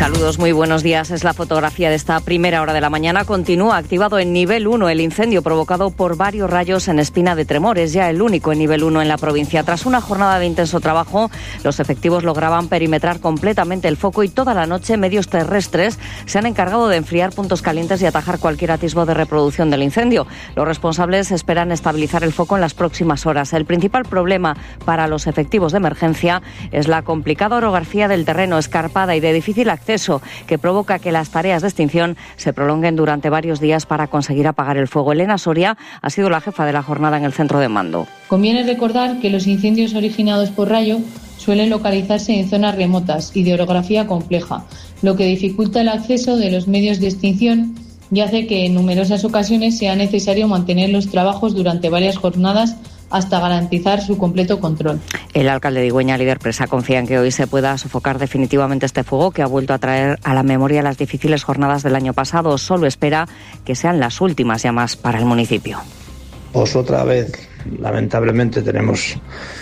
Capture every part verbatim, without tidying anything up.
Saludos, muy buenos días. Es la fotografía de esta primera hora de la mañana. Continúa activado en nivel uno el incendio provocado por varios rayos en Espina de Tremores, ya el único en nivel uno en la provincia. Tras una jornada de intenso trabajo, los efectivos lograban perimetrar completamente el foco y toda la noche medios terrestres se han encargado de enfriar puntos calientes y atajar cualquier atisbo de reproducción del incendio. Los responsables esperan estabilizar el foco en las próximas horas. El principal problema para los efectivos de emergencia es la complicada orografía del terreno, escarpada y de difícil acceso, que provoca que las tareas de extinción se prolonguen durante varios días para conseguir apagar el fuego. Elena Soria ha sido la jefa de la jornada en el centro de mando. Conviene recordar que los incendios originados por rayo suelen localizarse en zonas remotas y de orografía compleja, lo que dificulta el acceso de los medios de extinción y hace que en numerosas ocasiones sea necesario mantener los trabajos durante varias jornadas hasta garantizar su completo control. El alcalde de Igüeña, Líder Presa, confía en que hoy se pueda sofocar definitivamente este fuego que ha vuelto a traer a la memoria las difíciles jornadas del año pasado. Solo espera que sean las últimas llamas para el municipio. Pues otra vez, lamentablemente, tenemos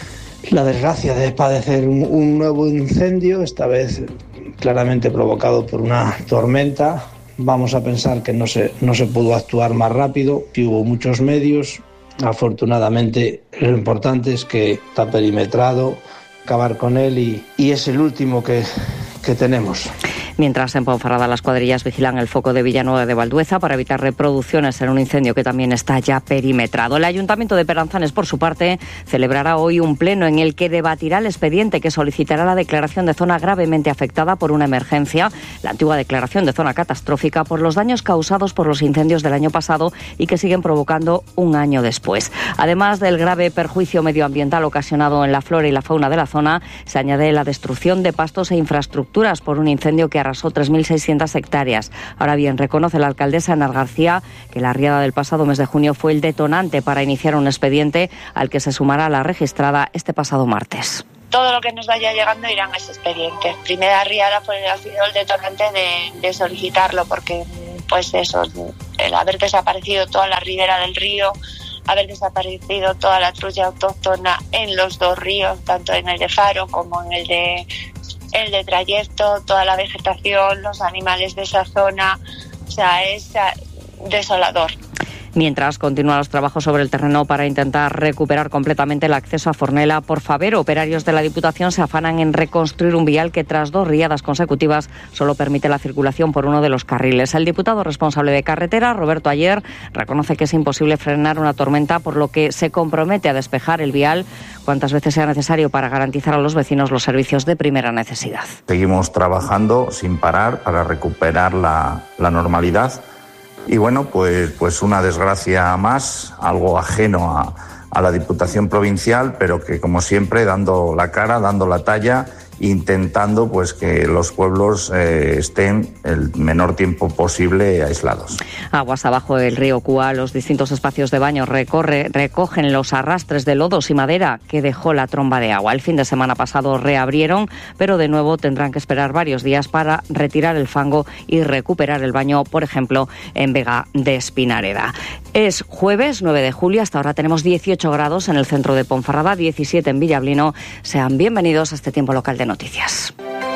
la desgracia de padecer un, un nuevo incendio, esta vez claramente provocado por una tormenta. Vamos a pensar que no se, no se pudo actuar más rápido, que hubo muchos medios. Afortunadamente, lo importante es que está perimetrado, acabar con él y, y es el último que, que tenemos. Mientras en Ponferrada las cuadrillas vigilan el foco de Villanueva de Valdueza para evitar reproducciones en un incendio que también está ya perimetrado. El Ayuntamiento de Peranzanes, por su parte, celebrará hoy un pleno en el que debatirá el expediente que solicitará la declaración de zona gravemente afectada por una emergencia, la antigua declaración de zona catastrófica por los daños causados por los incendios del año pasado y que siguen provocando un año después. Además del grave perjuicio medioambiental ocasionado en la flora y la fauna de la zona, se añade la destrucción de pastos e infraestructuras por un incendio que arrasó tres mil seiscientas hectáreas. Ahora bien, reconoce la alcaldesa Enar García que la riada del pasado mes de junio fue el detonante para iniciar un expediente al que se sumará la registrada este pasado martes. Todo lo que nos vaya llegando irá en ese expediente. Primera riada pues, ha sido el detonante de, de solicitarlo porque, pues eso, el haber desaparecido toda la ribera del río, haber desaparecido toda la trulla autóctona en los dos ríos, tanto en el de Faro como en el de el de Trayecto, toda la vegetación, los animales de esa zona, o sea, es desolador. Mientras continúan los trabajos sobre el terreno para intentar recuperar completamente el acceso a Fornela por Favero, operarios de la Diputación se afanan en reconstruir un vial que tras dos riadas consecutivas solo permite la circulación por uno de los carriles. El diputado responsable de carretera, Roberto Ayer, reconoce que es imposible frenar una tormenta, por lo que se compromete a despejar el vial cuantas veces sea necesario para garantizar a los vecinos los servicios de primera necesidad. Seguimos trabajando sin parar para recuperar la, la normalidad. Y bueno, pues, pues una desgracia más, algo ajeno a, a la Diputación Provincial, pero que como siempre dando la cara, dando la talla, intentando pues que los pueblos eh, estén el menor tiempo posible aislados. Aguas abajo del río Cúa, los distintos espacios de baño recorre, recogen los arrastres de lodos y madera que dejó la tromba de agua. El fin de semana pasado reabrieron, pero de nuevo tendrán que esperar varios días para retirar el fango y recuperar el baño, por ejemplo, en Vega de Espinareda. Es jueves nueve de julio, hasta ahora tenemos dieciocho grados en el centro de Ponferrada, diecisiete en Villablino. Sean bienvenidos a este tiempo local de noticias.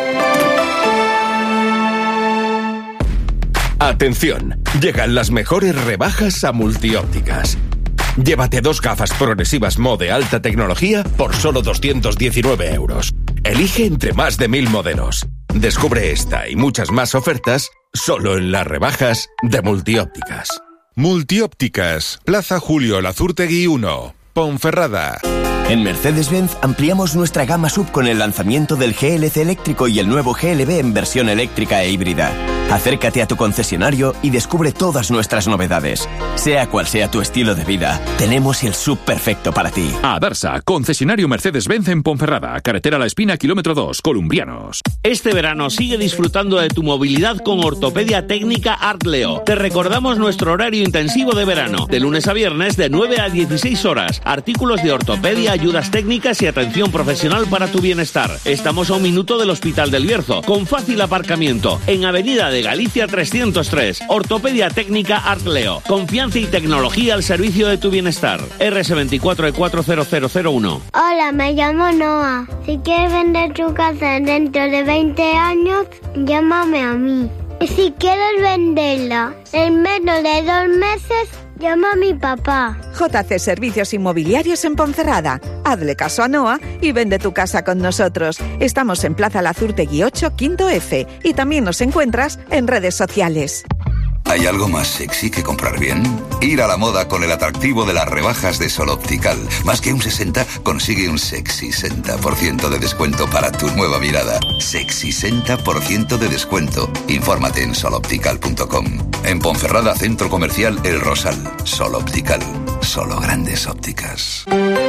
Atención, llegan las mejores rebajas a Multiópticas. Llévate dos gafas progresivas Mo de alta tecnología por solo doscientos diecinueve euros. Elige entre más de mil modelos. Descubre esta y muchas más ofertas solo en las rebajas de Multiópticas. Multiópticas, Plaza Julio Lazurtegui uno, Ponferrada. En Mercedes-Benz ampliamos nuestra gama sub con el lanzamiento del G L C eléctrico y el nuevo G L B en versión eléctrica e híbrida. Acércate a tu concesionario y descubre todas nuestras novedades. Sea cual sea tu estilo de vida, tenemos el sub perfecto para ti. Adarsa, concesionario Mercedes-Benz en Ponferrada, carretera La Espina, kilómetro dos, Columbianos. Este verano sigue disfrutando de tu movilidad con Ortopedia Técnica Artleo. Te recordamos nuestro horario intensivo de verano, de lunes a viernes de nueve a dieciséis horas. Artículos de ortopedia, ayudas técnicas y atención profesional para tu bienestar. Estamos a un minuto del Hospital del Bierzo, con fácil aparcamiento, en Avenida de de Galicia trescientos tres. Ortopedia técnica Artleo. Confianza y tecnología al servicio de tu bienestar. R S veinticuatro E cuatro cero cero cero uno. Hola, me llamo Noah. Si quieres vender tu casa dentro de veinte años, llámame a mí. Y si quieres venderla en menos de dos meses, llama a mi papá. J C Servicios Inmobiliarios en Ponferrada. Hazle caso a Noah y vende tu casa con nosotros. Estamos en Plaza Lazurtegui ocho, quinto F. Y también nos encuentras en redes sociales. ¿Hay algo más sexy que comprar bien? Ir a la moda con el atractivo de las rebajas de Sol Optical. Más que un sesenta, consigue un sexy sesenta por ciento de descuento para tu nueva mirada. Sexy sesenta por ciento de descuento. Infórmate en sol optical punto com. En Ponferrada, Centro Comercial El Rosal. Sol Optical. Solo grandes ópticas.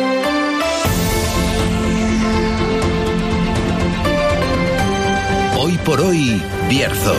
Hoy por hoy, Bierzo.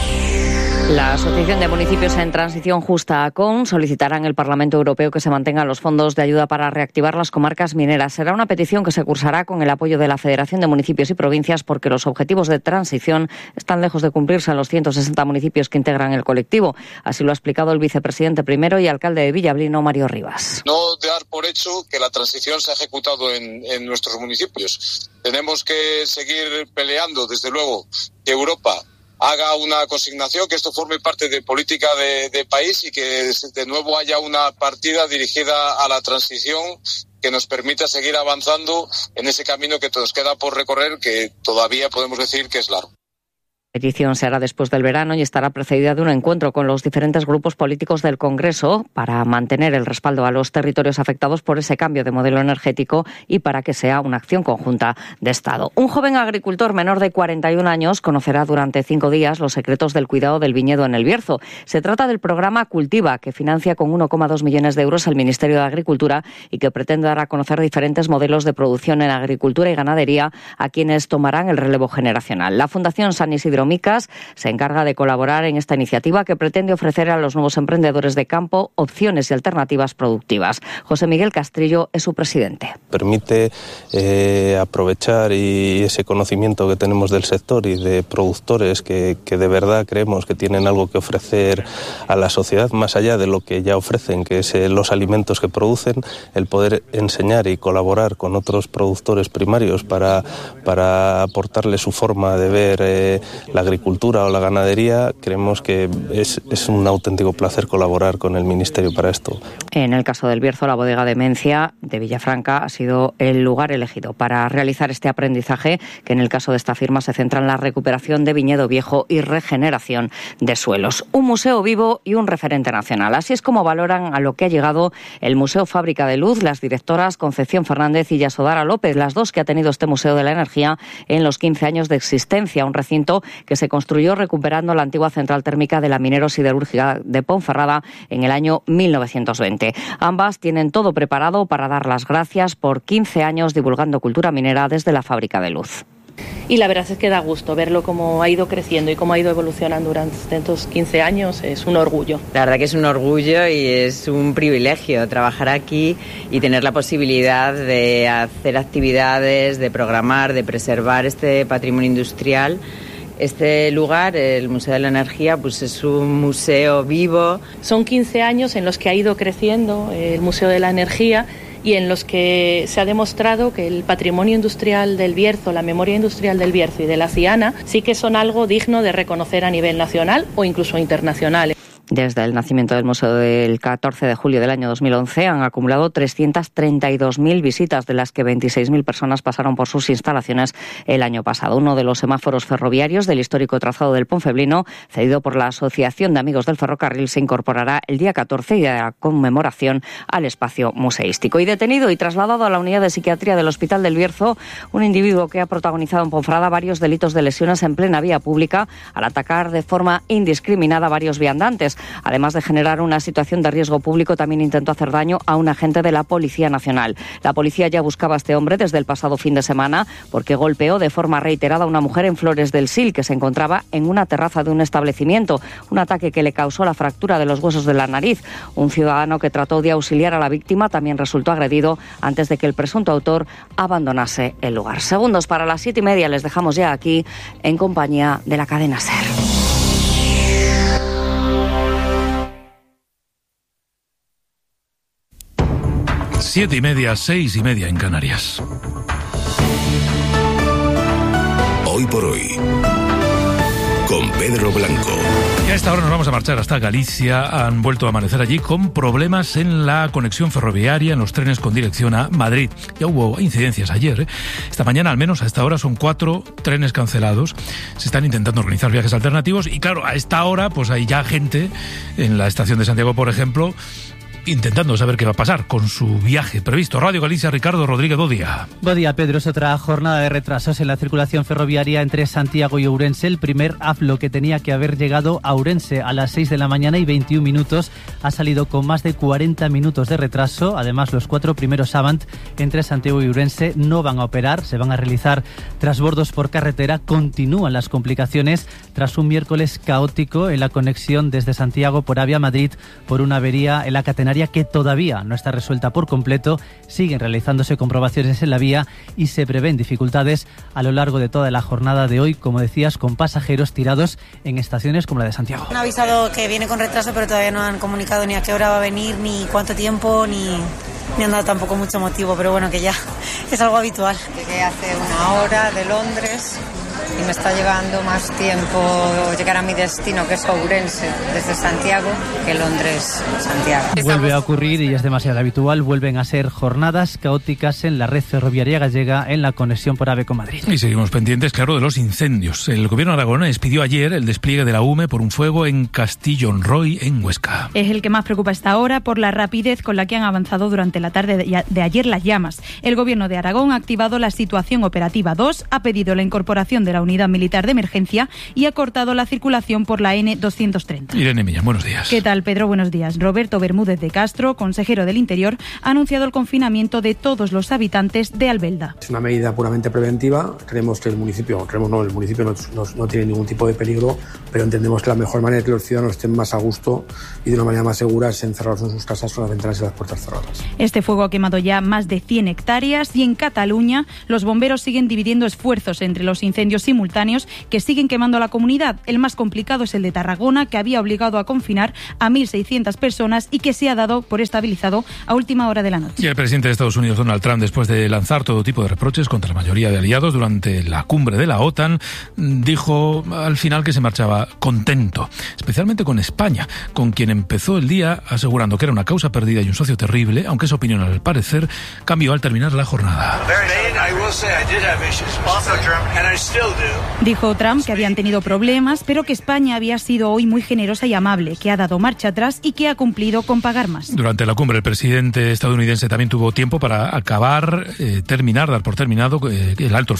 La Asociación de Municipios en Transición Justa, A C O N, solicitará en el Parlamento Europeo que se mantengan los fondos de ayuda para reactivar las comarcas mineras. Será una petición que se cursará con el apoyo de la Federación de Municipios y Provincias porque los objetivos de transición están lejos de cumplirse en los ciento sesenta municipios que integran el colectivo. Así lo ha explicado el vicepresidente primero y alcalde de Villablino, Mario Rivas. No dar por hecho que la transición se ha ejecutado en, en nuestros municipios. Tenemos que seguir peleando, desde luego, que Europa haga una consignación, que esto forme parte de política de, de país y que de nuevo haya una partida dirigida a la transición que nos permita seguir avanzando en ese camino que nos queda por recorrer, que todavía podemos decir que es largo. La petición se hará después del verano y estará precedida de un encuentro con los diferentes grupos políticos del Congreso para mantener el respaldo a los territorios afectados por ese cambio de modelo energético y para que sea una acción conjunta de Estado. Un joven agricultor menor de cuarenta y un años conocerá durante cinco días los secretos del cuidado del viñedo en el Bierzo. Se trata del programa Cultiva, que financia con uno coma dos millones de euros el Ministerio de Agricultura y que pretende dar a conocer diferentes modelos de producción en agricultura y ganadería a quienes tomarán el relevo generacional. La Fundación San Isidro Micas se encarga de colaborar en esta iniciativa que pretende ofrecer a los nuevos emprendedores de campo opciones y alternativas productivas. José Miguel Castrillo es su presidente. Permite eh, aprovechar y ese conocimiento que tenemos del sector y de productores que, que de verdad creemos que tienen algo que ofrecer a la sociedad, más allá de lo que ya ofrecen, que es eh, los alimentos que producen, el poder enseñar y colaborar con otros productores primarios para, para aportarle su forma de ver eh, la agricultura o la ganadería. Creemos que es, es un auténtico placer colaborar con el Ministerio para esto. En el caso del Bierzo, la bodega de Mencia de Villafranca ha sido el lugar elegido para realizar este aprendizaje, que en el caso de esta firma se centra en la recuperación de viñedo viejo y regeneración de suelos. Un museo vivo y un referente nacional. Así es como valoran a lo que ha llegado el Museo Fábrica de Luz, las directoras Concepción Fernández y Yasodara López, las dos que ha tenido este Museo de la Energía en los quince años de existencia, un recinto que se construyó recuperando la antigua central térmica de la minero-siderúrgica de Ponferrada en el año mil novecientos veinte. Ambas tienen todo preparado para dar las gracias por quince años divulgando cultura minera desde la Fábrica de Luz. Y la verdad es que da gusto verlo cómo ha ido creciendo y cómo ha ido evolucionando durante estos quince años. Es un orgullo. La verdad que es un orgullo y es un privilegio trabajar aquí y tener la posibilidad de hacer actividades, de programar, de preservar este patrimonio industrial. Este lugar, el Museo de la Energía, pues es un museo vivo. Son quince años en los que ha ido creciendo el Museo de la Energía y en los que se ha demostrado que el patrimonio industrial del Bierzo, la memoria industrial del Bierzo y de la Ciana sí que son algo digno de reconocer a nivel nacional o incluso internacional. Desde el nacimiento del museo del catorce de julio del año dos mil once han acumulado trescientas treinta y dos mil visitas, de las que veintiséis mil personas pasaron por sus instalaciones el año pasado. Uno de los semáforos ferroviarios del histórico trazado del Ponfeblino, cedido por la Asociación de Amigos del Ferrocarril, se incorporará el día catorce y de conmemoración al espacio museístico. Y detenido y trasladado a la unidad de psiquiatría del Hospital del Bierzo, un individuo que ha protagonizado en Ponferrada varios delitos de lesiones en plena vía pública al atacar de forma indiscriminada a varios viandantes. Además de generar una situación de riesgo público, también intentó hacer daño a un agente de la Policía Nacional. La policía ya buscaba a este hombre desde el pasado fin de semana porque golpeó de forma reiterada a una mujer en Flores del Sil que se encontraba en una terraza de un establecimiento. Un ataque que le causó la fractura de los huesos de la nariz. Un ciudadano que trató de auxiliar a la víctima también resultó agredido antes de que el presunto autor abandonase el lugar. Segundos para las siete y media, les dejamos ya aquí en compañía de la cadena SER. Siete y media, seis y media en Canarias. Hoy por hoy, con Pedro Blanco. Y a esta hora nos vamos a marchar hasta Galicia. Han vuelto a amanecer allí con problemas en la conexión ferroviaria en los trenes con dirección a Madrid. Ya hubo incidencias ayer, ¿eh? Esta mañana, al menos a esta hora, son cuatro trenes cancelados. Se están intentando organizar viajes alternativos y, claro, a esta hora pues hay ya gente en la estación de Santiago, por ejemplo, intentando saber qué va a pasar con su viaje previsto. Radio Galicia, Ricardo Rodríguez, bo día. Bo día, Pedro. Es otra jornada de retrasos en la circulación ferroviaria entre Santiago y Ourense. El primer AFLO, que tenía que haber llegado a Ourense a las seis de la mañana y veintiún minutos, ha salido con más de cuarenta minutos de retraso. Además, los cuatro primeros Avant entre Santiago y Ourense no van a operar. Se van a realizar trasbordos por carretera. Continúan las complicaciones tras un miércoles caótico en la conexión desde Santiago por Avia Madrid por una avería en la catenaria que todavía no está resuelta por completo. Siguen realizándose comprobaciones en la vía y se prevén dificultades a lo largo de toda la jornada de hoy, como decías, con pasajeros tirados en estaciones como la de Santiago. Han avisado que viene con retraso, pero todavía no han comunicado ni a qué hora va a venir, ni cuánto tiempo, ni, ni han dado tampoco mucho motivo, pero bueno, que ya es algo habitual. Llegué hace una hora de Londres y me está llevando más tiempo llegar a mi destino, que es Ourense, desde Santiago, que Londres, Santiago. Vuelve a ocurrir y es demasiado habitual. Vuelven a ser jornadas caóticas en la red ferroviaria gallega en la conexión por AVE con Madrid. Y seguimos pendientes, claro, de los incendios. El gobierno aragonés pidió ayer el despliegue de la U M E por un fuego en Castillon-Roy, en Huesca. Es el que más preocupa hasta ahora por la rapidez con la que han avanzado durante la tarde de ayer las llamas. El gobierno de Aragón ha activado la situación operativa dos, ha pedido la incorporación de la unidad militar de emergencia y ha cortado la circulación por la N doscientos treinta. Irene Millán, buenos días. ¿Qué tal, Pedro? Buenos días. Roberto Bermúdez de Castro, consejero del Interior, ha anunciado el confinamiento de todos los habitantes de Albelda. Es una medida puramente preventiva. Creemos que el municipio, creemos no, el municipio no, no, no tiene ningún tipo de peligro, pero entendemos que la mejor manera de que los ciudadanos estén más a gusto y de una manera más segura es encerrarlos en sus casas con las ventanas y las puertas cerradas. Este fuego ha quemado ya más de cien hectáreas y en Cataluña los bomberos siguen dividiendo esfuerzos entre los incendios simultáneos que siguen quemando la comunidad. El más complicado es el de Tarragona, que había obligado a confinar a mil seiscientas personas y que se ha dado por estabilizado a última hora de la noche. Y el presidente de Estados Unidos, Donald Trump, después de lanzar todo tipo de reproches contra la mayoría de aliados durante la cumbre de la OTAN, dijo al final que se marchaba contento, especialmente con España, con quien empezó el día asegurando que era una causa perdida y un socio terrible, aunque esa opinión al parecer cambió al terminar la jornada. Dijo Trump que habían tenido problemas, pero que España había sido hoy muy generosa y amable, que ha dado marcha atrás y que ha cumplido con pagar más. Durante la cumbre, el presidente estadounidense también tuvo tiempo para acabar, eh, terminar, dar por terminado eh, el alto